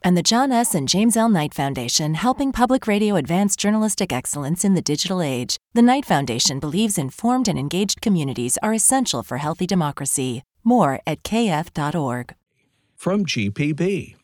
And the John S. and James L. Knight Foundation, helping public radio advance journalistic excellence in the digital age. The Knight Foundation believes informed and engaged communities are essential for healthy democracy. More at kf.org. From GPB.